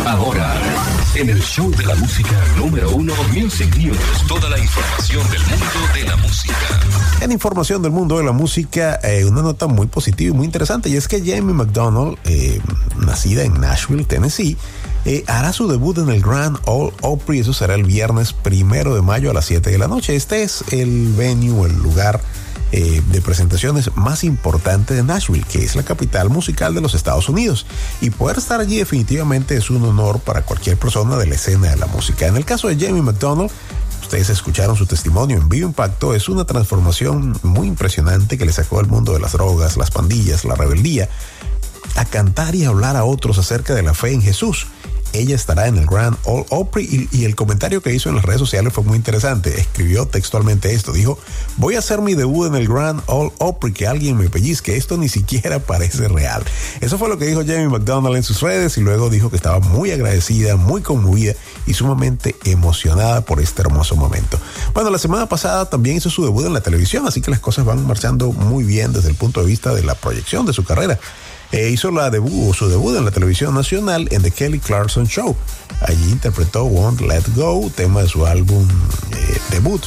Ahora, en el show de la música número 1, Music News, toda la información del mundo de la música. En información del mundo de la música, una nota muy positiva y muy interesante, y es que Jamie McDonald, nacida en Nashville, Tennessee, hará su debut en el Grand Ole Opry. Eso será el viernes 1 de mayo a las 7 de la noche. Este es el venue, el lugar de presentaciones más importante de Nashville, que es la capital musical de los Estados Unidos, y poder estar allí definitivamente es un honor para cualquier persona de la escena de la música. En el caso de Jamie McDonald, ustedes escucharon su testimonio en Vivo Impacto. Es una transformación muy impresionante que le sacó del mundo de las drogas, las pandillas, la rebeldía, a cantar y hablar a otros acerca de la fe en Jesús. Ella estará en el Grand Ole Opry y el comentario que hizo en las redes sociales fue muy interesante. Escribió textualmente esto, dijo: voy a hacer mi debut en el Grand Ole Opry, que alguien me pellizque, esto ni siquiera parece real. Eso fue lo que dijo Jamie McDonald en sus redes, y luego dijo que estaba muy agradecida, muy conmovida y sumamente emocionada por este hermoso momento. Bueno, la semana pasada también hizo su debut en la televisión, así que las cosas van marchando muy bien desde el punto de vista de la proyección de su carrera. Hizo su debut en la televisión nacional en The Kelly Clarkson Show. Allí interpretó Won't Let Go, tema de su álbum debut.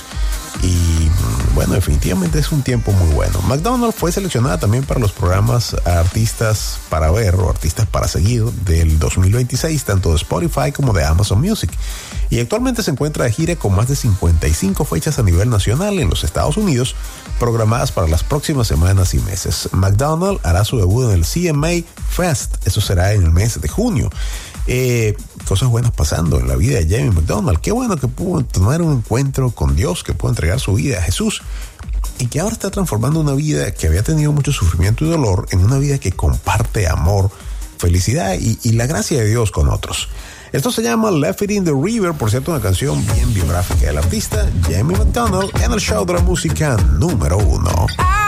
Y bueno, definitivamente es un tiempo muy bueno. McDonald fue seleccionada también para los programas Artistas para Ver o Artistas para Seguir del 2026, tanto de Spotify como de Amazon Music. Y actualmente se encuentra de gira con más de 55 fechas a nivel nacional en los Estados Unidos, programadas para las próximas semanas y meses. McDonald hará su debut en el CMA Fest, eso será en el mes de junio. Cosas buenas pasando en la vida de Jamie McDonald. Qué bueno que pudo tener un encuentro con Dios, que pudo entregar su vida a Jesús, y que ahora está transformando una vida que había tenido mucho sufrimiento y dolor en una vida que comparte amor, felicidad y la gracia de Dios con otros. Esto se llama Left It in the River, por cierto, una canción bien biográfica del artista Jamie McDonald, en el show de la música número 1.